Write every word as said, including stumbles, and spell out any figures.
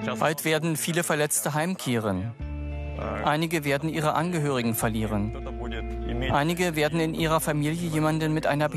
Bald werden viele Verletzte heimkehren. Einige werden ihre Angehörigen verlieren. Einige werden in ihrer Familie jemanden mit einer